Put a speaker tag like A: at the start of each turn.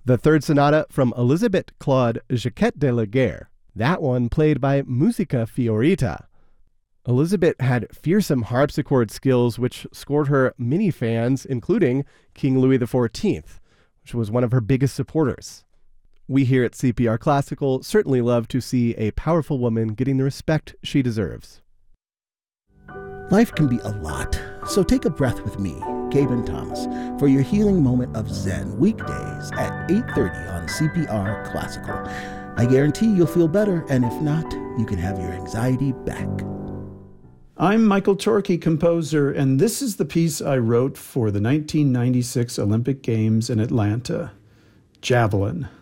A: The third sonata from Elisabeth Claude Jacquet de la Guerre, that one played by Musica Fiorita. Elisabeth had fearsome harpsichord skills which scored her many fans, including King Louis XIV, which was one of her biggest supporters. We here at CPR Classical certainly love to see a powerful woman getting the respect she deserves.
B: Life can be a lot, so take a breath with me, Gaben Thomas, for your healing moment of Zen weekdays at 8:30 on CPR Classical. I guarantee you'll feel better, and if not, you can have your anxiety back.
C: I'm Michael Torkey, composer, and this is the piece I wrote for the 1996 Olympic Games in Atlanta, Javelin.